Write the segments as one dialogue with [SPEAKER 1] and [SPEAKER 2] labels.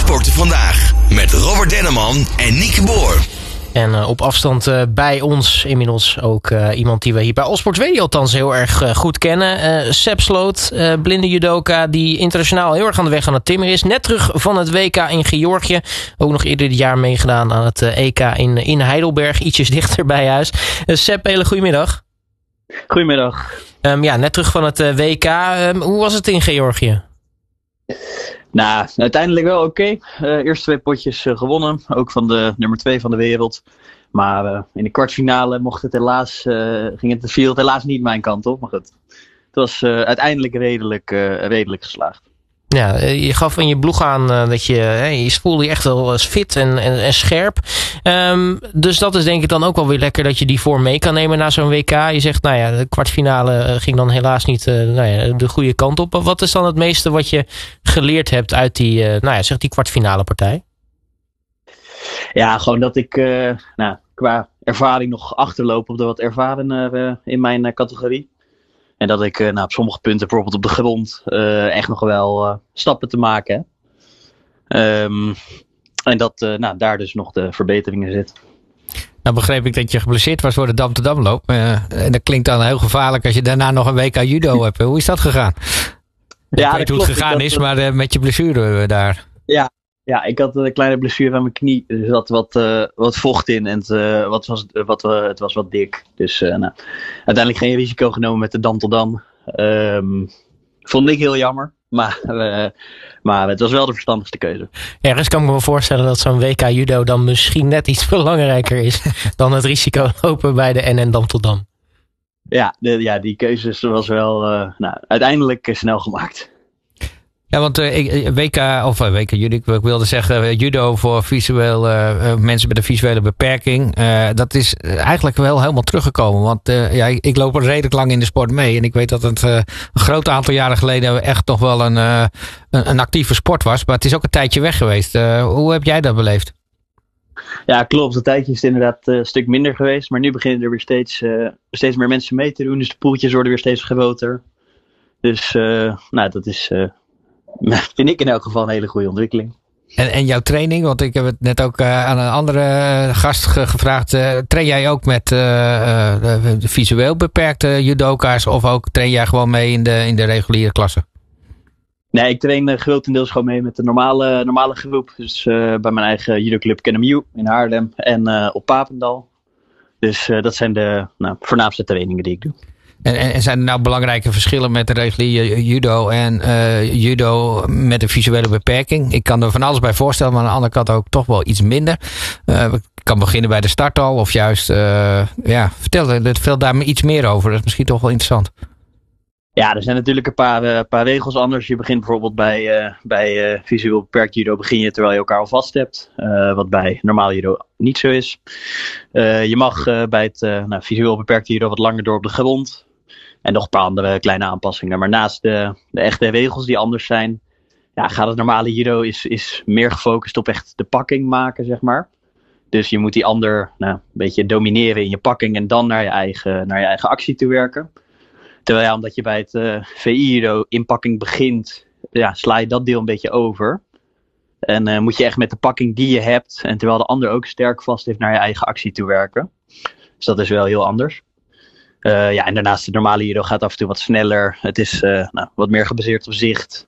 [SPEAKER 1] Sporten Vandaag met Robert Denneman en Nieke Boer.
[SPEAKER 2] En op afstand bij ons inmiddels ook iemand die we hier bij Allsports Radio althans heel erg goed kennen. Seb Sloot, blinde judoka die internationaal heel erg aan de weg aan het timmeren is. Net terug van het WK in Georgië. Ook nog eerder dit jaar meegedaan aan het EK in Heidelberg. Ietsjes dichter bij huis. Seb, hele goedemiddag.
[SPEAKER 3] Goedemiddag.
[SPEAKER 2] Net terug van het WK. Hoe was het in Georgië?
[SPEAKER 3] Nou, uiteindelijk wel oké. Eerste 2 potjes gewonnen. Ook van de nummer 2 van de wereld. Maar in de kwartfinale viel het helaas niet mijn kant op. Maar goed, het was uiteindelijk redelijk geslaagd.
[SPEAKER 2] Ja, je gaf in je blog aan dat je voelde je echt wel fit en scherp. Dus dat is denk ik dan ook wel weer lekker dat je die vorm mee kan nemen na zo'n WK. Je zegt, de kwartfinale ging dan helaas niet de goede kant op. Wat is dan het meeste wat je geleerd hebt uit die kwartfinale partij? Ja, gewoon dat ik qua ervaring nog achterloop op de wat ervaren in mijn categorie. En dat ik op sommige punten, bijvoorbeeld op de grond, echt nog wel stappen te maken heb. En dat daar dus nog de verbeteringen zitten.
[SPEAKER 4] Nou begreep ik dat je geblesseerd was voor de Dam-te-Dam-loop. En dat klinkt dan heel gevaarlijk als je daarna nog een WK judo hebt. Hoe is dat gegaan? Ik weet hoe het gegaan is, maar met je blessure daar.
[SPEAKER 3] Ja, ik had een kleine blessure aan mijn knie. Er zat wat vocht in en het was wat dik. Dus uiteindelijk geen risico genomen met de Dam-te-Dam. Vond ik heel jammer. Maar het was wel de verstandigste keuze.
[SPEAKER 2] Ergens kan ik me wel voorstellen dat zo'n WK judo dan misschien net iets belangrijker is dan het risico lopen bij de NN Dam-te-Dam.
[SPEAKER 3] Ja, die keuze was wel uiteindelijk snel gemaakt.
[SPEAKER 4] Ja, want WK judo, ik wilde zeggen judo voor mensen met een visuele beperking. Dat is eigenlijk wel helemaal teruggekomen. Want ik loop er redelijk lang in de sport mee. En ik weet dat het een groot aantal jaren geleden echt nog wel een actieve sport was. Maar het is ook een tijdje weg geweest. Hoe heb jij dat beleefd?
[SPEAKER 3] Ja, klopt. Een tijdje is het inderdaad een stuk minder geweest. Maar nu beginnen er weer steeds meer mensen mee te doen. Dus de poeltjes worden weer steeds groter. Dus dat is... vind ik in elk geval een hele goede ontwikkeling.
[SPEAKER 4] En jouw training, want ik heb het net ook aan een andere gast gevraagd. Train jij ook met visueel beperkte judoka's of ook train jij gewoon mee in de reguliere klasse?
[SPEAKER 3] Nee, ik train grotendeels gewoon mee met de normale groep. Dus bij mijn eigen judoclub KNMU in Haarlem en op Papendal. Dus dat zijn de voornaamste trainingen die ik doe.
[SPEAKER 4] En zijn er nou belangrijke verschillen met de reguliere judo en judo met een visuele beperking? Ik kan er van alles bij voorstellen, maar aan de andere kant ook toch wel iets minder. Ik kan beginnen bij de start al of juist, vertel daar me iets meer over. Dat is misschien toch wel interessant.
[SPEAKER 3] Ja, er zijn natuurlijk een paar regels anders. Je begint bijvoorbeeld bij visueel beperkt judo begin je terwijl je elkaar al vast hebt. Wat bij normaal judo niet zo is. Je mag bij het visueel beperkt judo wat langer door op de grond. En nog een paar andere kleine aanpassingen. Maar naast de echte regels die anders zijn, gaat het normale judo is meer gefocust op echt de pakking maken, zeg maar. Dus je moet die ander een beetje domineren in je pakking en dan naar je eigen actie toe werken. Terwijl omdat je bij het VI-judo inpakking begint, sla je dat deel een beetje over. En moet je echt met de pakking die je hebt, en terwijl de ander ook sterk vast heeft, naar je eigen actie toe werken. Dus dat is wel heel anders. En daarnaast de normale judo gaat af en toe wat sneller. Het is wat meer gebaseerd op zicht.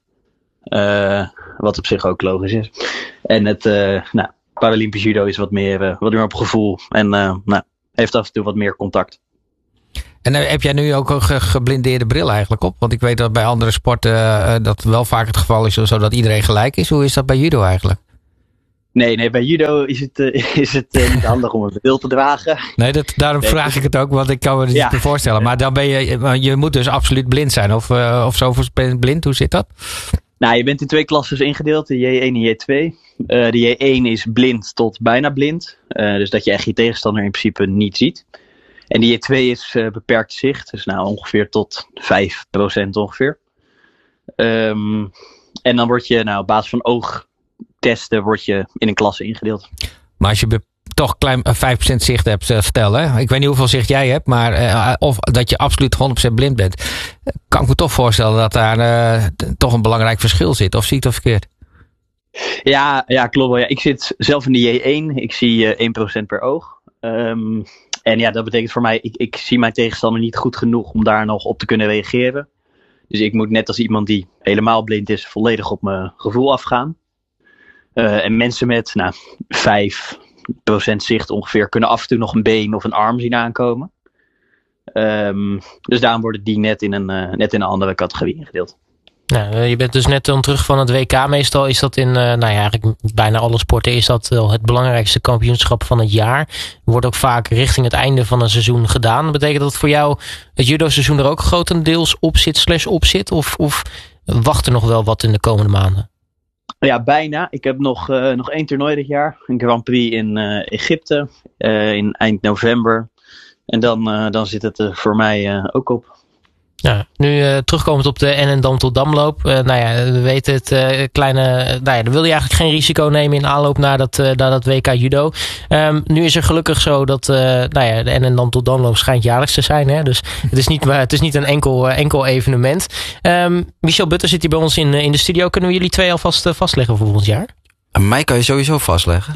[SPEAKER 3] Wat op zich ook logisch is. En het Paralympisch judo is wat meer op gevoel. En heeft af en toe wat meer contact.
[SPEAKER 4] En heb jij nu ook een geblindeerde bril eigenlijk op? Want ik weet dat bij andere sporten dat wel vaak het geval is, zodat iedereen gelijk is. Hoe is dat bij judo eigenlijk? Nee,
[SPEAKER 3] bij judo is het niet handig om een bril te dragen.
[SPEAKER 4] Nee, daarom vraag ik het ook, want ik kan me niet voorstellen. Maar dan je moet dus absoluut blind zijn. Of zo blind, hoe zit dat?
[SPEAKER 3] Nou, je bent in 2 klassen ingedeeld, de J1 en J2. De J1 is blind tot bijna blind. Dus dat je echt je tegenstander in principe niet ziet. En die J2 is beperkt zicht, dus ongeveer tot 5% ongeveer. En dan word je op basis van oogtesten in een klasse ingedeeld.
[SPEAKER 4] Maar als je toch klein 5% zicht hebt, stel hè. Ik weet niet hoeveel zicht jij hebt, maar of dat je absoluut 100% blind bent. Kan ik me toch voorstellen dat daar toch een belangrijk verschil zit, of zie ik dat verkeerd?
[SPEAKER 3] Ja, klopt wel. Ja, ik zit zelf in de J1. Ik zie 1% per oog. En ja, dat betekent voor mij, ik zie mijn tegenstander niet goed genoeg om daar nog op te kunnen reageren. Dus ik moet net als iemand die helemaal blind is, volledig op mijn gevoel afgaan. En mensen met 5% zicht ongeveer kunnen af en toe nog een been of een arm zien aankomen. Dus daarom worden die net in een andere categorie ingedeeld.
[SPEAKER 2] Nou, je bent dus net dan terug van het WK. Meestal is dat in eigenlijk bijna alle sporten is dat wel het belangrijkste kampioenschap van het jaar. Wordt ook vaak richting het einde van een seizoen gedaan. Betekent dat voor jou het judo-seizoen er ook grotendeels op zit? Of wacht er nog wel wat in de komende maanden?
[SPEAKER 3] Ja, bijna. Ik heb nog 1 toernooi dit jaar. Een Grand Prix in Egypte in eind november. En dan zit het er voor mij ook op.
[SPEAKER 2] Ja, nu terugkomend op de NN Dam-tot-Damloop. We weten het kleine... dan wil je eigenlijk geen risico nemen in aanloop naar dat WK judo. Nu is er gelukkig zo dat de NN Dam-tot-Damloop schijnt jaarlijks te zijn. Hè? Dus het is niet een enkel evenement. Michel Butter zit hier bij ons in de studio. Kunnen we jullie 2 alvast vastleggen voor volgend jaar?
[SPEAKER 5] En mij kan je sowieso vastleggen.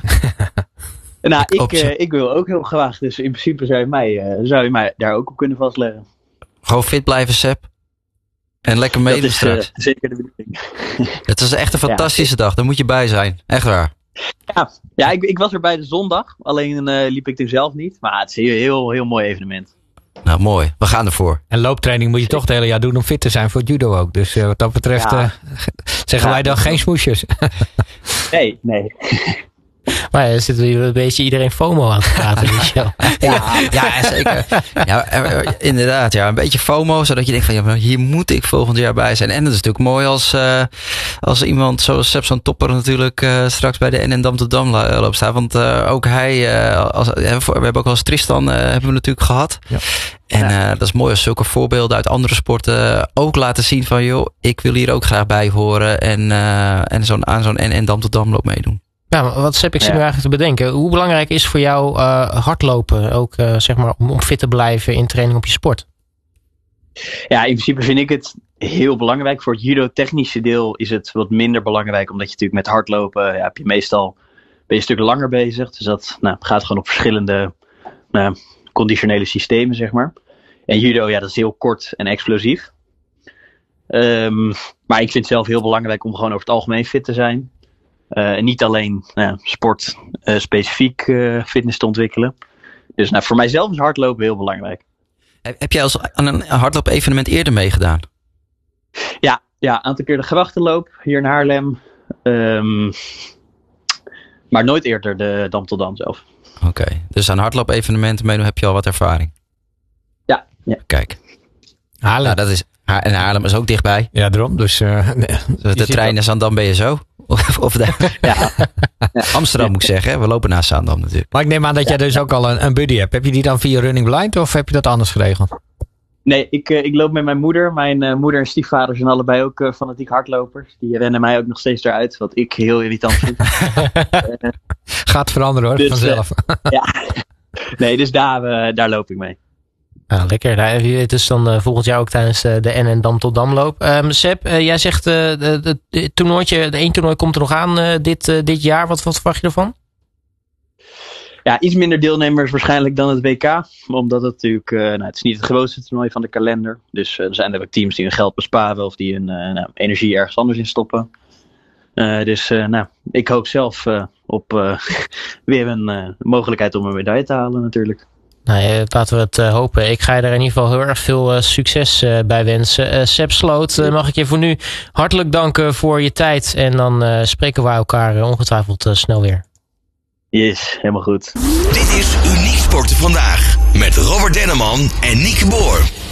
[SPEAKER 3] Ik wil ook heel graag. Dus in principe zou je mij daar ook op kunnen vastleggen.
[SPEAKER 5] Gewoon fit blijven, Seb. En lekker meedoen straks.
[SPEAKER 3] Zeker de bedoeling.
[SPEAKER 5] Het is echt een fantastische dag. Daar moet je bij zijn. Echt waar.
[SPEAKER 3] Ja, ik was er bij de zondag. Alleen liep ik toen zelf niet. Maar het is een heel, heel mooi evenement.
[SPEAKER 5] Nou, mooi. We gaan ervoor.
[SPEAKER 4] En looptraining moet je toch het hele jaar doen om fit te zijn voor het judo ook. Dus wat dat betreft zeggen wij dan geen smoesjes.
[SPEAKER 3] Nee.
[SPEAKER 2] Maar er zit weer een beetje iedereen FOMO aan te praten, Michel.
[SPEAKER 5] Ja, zeker. Ja, inderdaad. Ja, een beetje FOMO, zodat je denkt van hier moet ik volgend jaar bij zijn. En dat is natuurlijk mooi als iemand zoals Seb zo'n topper natuurlijk straks bij de NN Dam-tot-Damloop staat. Want ook hij, we hebben ook wel eens Tristan hebben we natuurlijk gehad. Ja. En dat is mooi als zulke voorbeelden uit andere sporten ook laten zien van ik wil hier ook graag bij horen en aan zo'n NN Dam-tot-Damloop meedoen.
[SPEAKER 2] Ja, maar wat Seb, ik zit nu eigenlijk te bedenken. Hoe belangrijk is voor jou hardlopen ook om fit te blijven in training op je sport?
[SPEAKER 3] Ja, in principe vind ik het heel belangrijk. Voor het judo-technische deel is het wat minder belangrijk. Omdat je natuurlijk met hardlopen ben je een stuk langer bezig. Dus dat gaat gewoon op verschillende conditionele systemen, zeg maar. En judo, dat is heel kort en explosief. Maar ik vind het zelf heel belangrijk om gewoon over het algemeen fit te zijn. En niet alleen sport specifiek fitness te ontwikkelen. Dus voor mijzelf is hardlopen heel belangrijk.
[SPEAKER 5] Heb jij aan een hardloop-evenement eerder meegedaan?
[SPEAKER 3] Ja, een aantal keer de grachtenloop hier in Haarlem. Maar nooit eerder de Dam tot Dam zelf.
[SPEAKER 5] Oké, dus aan hardloop-evenementen meedoen heb je al wat ervaring?
[SPEAKER 3] Ja.
[SPEAKER 5] Kijk.
[SPEAKER 4] Haarlem.
[SPEAKER 5] En Haarlem is ook dichtbij.
[SPEAKER 4] Ja, daarom. Dus
[SPEAKER 5] de trein is aan Dam ben je zo. Of daar. Ja. Amsterdam moet ik zeggen. Hè? We lopen naast Zaandam natuurlijk.
[SPEAKER 4] Maar ik neem aan dat jij dus ook al een buddy hebt. Heb je die dan via Running Blind of heb je dat anders geregeld?
[SPEAKER 3] Nee, ik loop met mijn moeder. Mijn moeder en stiefvader zijn allebei ook fanatiek hardlopers. Die rennen mij ook nog steeds eruit. Wat ik heel irritant vind.
[SPEAKER 4] Gaat veranderen hoor, dus, vanzelf.
[SPEAKER 3] Nee, dus daar loop ik mee.
[SPEAKER 2] Nou, lekker. Nou, wie weet dus dan volgend jaar ook tijdens de NN Dam-tot-Damloop. Seb, jij zegt het toernooitje, de 1 toernooi komt er nog aan dit jaar. Wat verwacht je ervan? Ja,
[SPEAKER 3] iets minder deelnemers waarschijnlijk dan het WK. Omdat het natuurlijk, het is niet het grootste toernooi van de kalender. Dus er zijn er ook teams die hun geld besparen of die hun energie ergens anders in stoppen. Ik hoop zelf op weer een mogelijkheid om een medaille te halen natuurlijk.
[SPEAKER 2] Nou, laten we het hopen. Ik ga je er in ieder geval heel erg veel succes bij wensen. Seb Sloot, mag ik je voor nu hartelijk danken voor je tijd. En dan spreken we elkaar ongetwijfeld snel weer.
[SPEAKER 3] Yes, helemaal goed.
[SPEAKER 1] Dit is Uniek Sporten Vandaag met Robert Denneman en Nieke Boer.